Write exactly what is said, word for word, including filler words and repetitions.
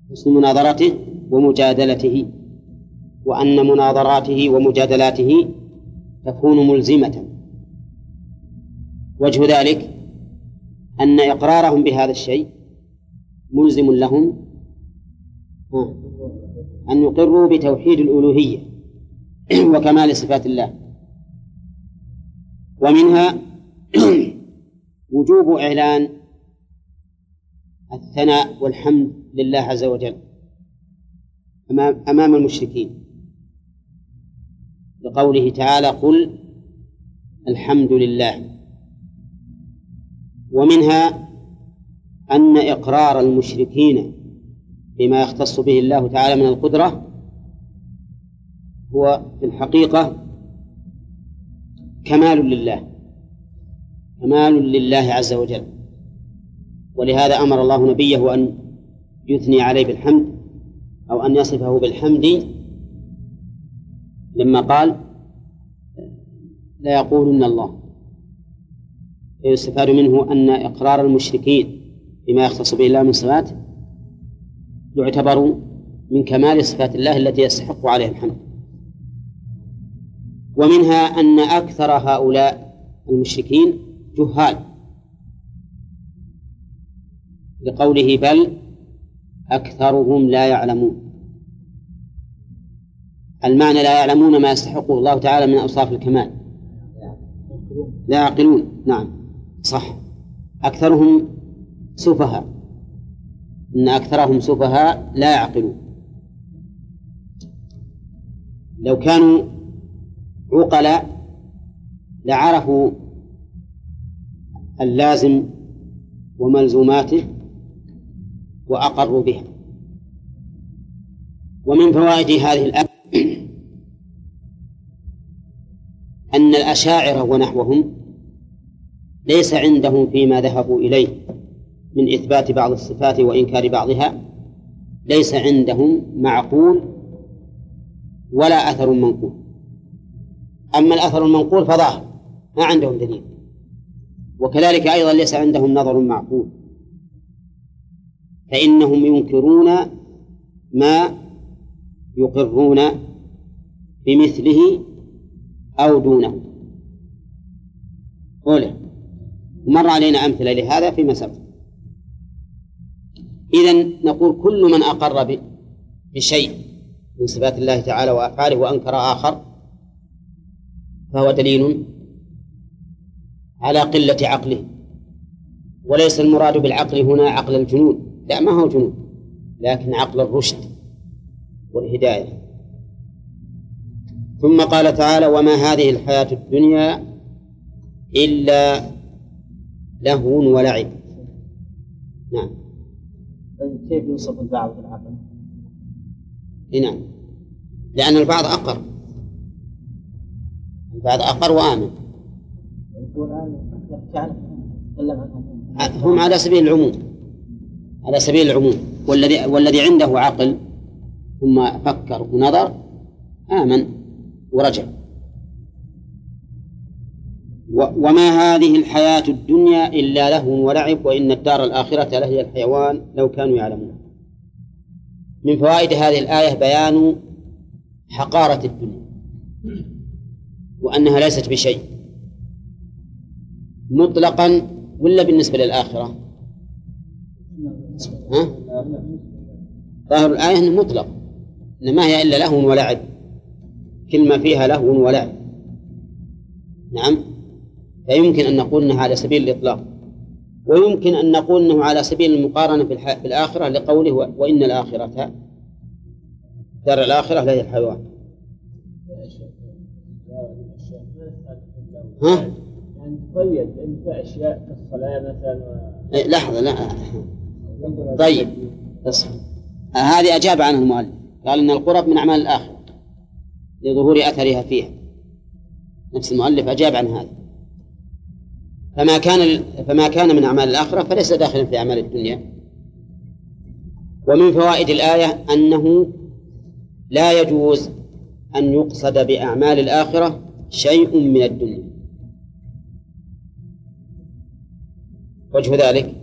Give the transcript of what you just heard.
حسن مناظرته ومجادلته، وأن مناظراته ومجادلاته تكون ملزمة. وجه ذلك أن إقرارهم بهذا الشيء ملزم لهم أن يقروا بتوحيد الألوهية وكمال صفات الله. ومنها وجوب إعلان الثناء والحمد لله عز وجل أمام المشركين، لقوله تعالى: قل الحمد لله. ومنها أن إقرار المشركين بما يختص به الله تعالى من القدرة هو في الحقيقة كمال لله، كمال لله عز وجل. ولهذا أمر الله نبيه أن يثني عليه بالحمد أو أن يصفه بالحمد لما قال: لا يقولن الله. يستفاد منه أن إقرار المشركين بما يختص به الله من صفات يعتبر من كمال صفات الله التي يستحق عليه الحمد. ومنها أن أكثر هؤلاء المشركين جهال، لقوله: بل أكثرهم لا يعلمون. المعنى لا يعلمون ما يستحقه الله تعالى من أوصاف الكمال، لا يعقلون. نعم صح، أكثرهم سفهاء، إن أكثرهم سفهاء لا يعقلون. لو كانوا عقلاء لعرفوا اللازم وملزوماته وأقروا بها. ومن فوائد هذه الآية أن الأشاعرة ونحوهم ليس عندهم فيما ذهبوا إليه من إثبات بعض الصفات وإنكار بعضها ليس عندهم معقول ولا أثر منقول. أما الأثر المنقول فظاهر ما عندهم دليل، وكذلك أيضا ليس عندهم نظر معقول، فإنهم ينكرون ما يقرون بمثله أو دونه. أولا مر علينا أمثلة لهذا فيما سبق. إذن نقول كل من أقر بشيء من صفات الله تعالى وأفعاله وأنكر آخر فهو دليل على قلة عقله. وليس المراد بالعقل هنا عقل الجنون، لا، ما هو جنون، لكن عقل الرشد والهداية. ثم قال تعالى: وما هذه الحياة الدنيا إلا لهو ولعب. نعم. كيف يوصف البعض بالعقل؟ نعم، لأن البعض أقر، البعض أقر وآمن. هم على سبيل العموم، على سبيل العموم. والذي والذي عنده عقل ثم فكر ونظر آمن ورجع. وما هذه الحياة الدنيا إلا لهو ولعب وإن الدار الآخرة لهي الحيوان لو كانوا يعلمون. من فوائد هذه الآية بيان حقارة الدنيا وأنها ليست بشيء مطلقا، ولا بالنسبة للآخرة؟ ها؟ ظاهر الآية أنه مطلق، إن ما هي إلا لهو ولعب، كلمة فيها لهو ولعب. نعم، فيمكن أن نقول أنها على سبيل الإطلاق، ويمكن أن نقول أنه على سبيل المقارنة في الآخرة لقوله: وإن الآخرة دار الآخرة لهي الحيوان. ها؟ يعني تقيد إن في أشياء كالصلاة مثلا. لحظة، لا. طيب اصبر، هذه أجاب عنه المؤلف، قال إن القرب من أعمال الآخرة لظهور أثرها فيها. نفس المؤلف أجاب عن هذا. فما كان فما كان من أعمال الآخرة فليس داخلا في أعمال الدنيا. ومن فوائد الآية أنه لا يجوز أن يقصد بأعمال الآخرة شيء من الدنيا. وجه ذلك